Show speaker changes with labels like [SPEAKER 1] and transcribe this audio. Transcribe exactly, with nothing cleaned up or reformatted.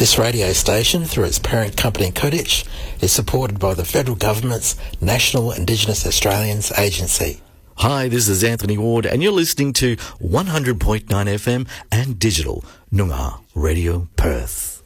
[SPEAKER 1] This radio station, through its parent company Kodich, is supported by the Federal Government's National Indigenous Australians Agency.
[SPEAKER 2] Hi, this is Anthony Ward, and you're listening to one hundred point nine F M and digital Noongar Radio Perth.